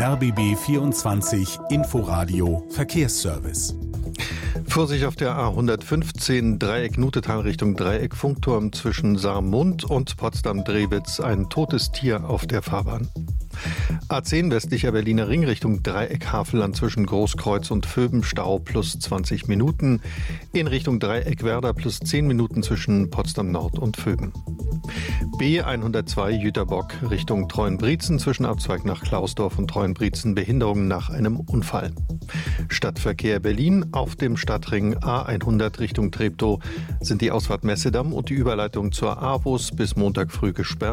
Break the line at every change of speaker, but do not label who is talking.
RBB 24 Inforadio Verkehrsservice.
Vorsicht auf der A115 Dreieck-Nutetal Richtung Dreieck-Funkturm zwischen Saarmund und Potsdam-Drewitz. Ein totes Tier auf der Fahrbahn. A10 westlicher Berliner Ring Richtung Dreieck-Havelland zwischen Großkreuz und Vöben Stau plus 20 Minuten. In Richtung Dreieck-Werder plus 10 Minuten zwischen Potsdam Nord und Vöben. B102 Jüterbock Richtung Treuenbrietzen zwischen Abzweig nach Klausdorf und Treuenbrietzen Behinderungen nach einem Unfall. Stadtverkehr Berlin auf dem Stadtring A100 Richtung Treptow sind die Ausfahrt Messedamm und die Überleitung zur AWUS bis Montag früh gesperrt.